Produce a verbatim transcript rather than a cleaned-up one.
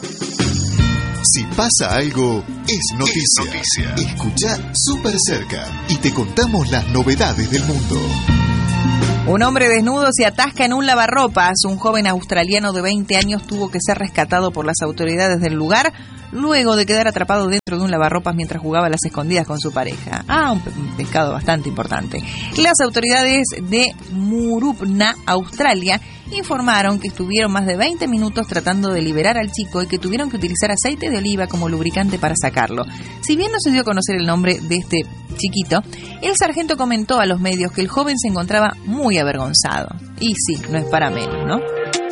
Si pasa algo, es noticia. Es noticia. Escucha Súper Cerca y te contamos las novedades del mundo. Un hombre desnudo se atasca en un lavarropas. Un joven australiano de veinte años tuvo que ser rescatado por las autoridades del lugar luego de quedar atrapado dentro de un lavarropas mientras jugaba a las escondidas con su pareja. Ah, un, pe- un pescado bastante importante. Las autoridades de Murupna, Australia, informaron que estuvieron más de veinte minutos tratando de liberar al chico y que tuvieron que utilizar aceite de oliva como lubricante para sacarlo. Si bien no se dio a conocer el nombre de este chiquito, el sargento comentó a los medios que el joven se encontraba muy avergonzado. Y sí, no es para menos, ¿no?